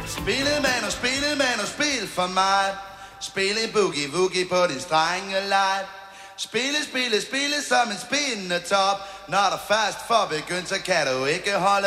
Spille mand og spil for mig. Spil en boogie-woogie på din strenge leg. Spille som en spindende top. Når der først får begyndt, så kan du ikke holde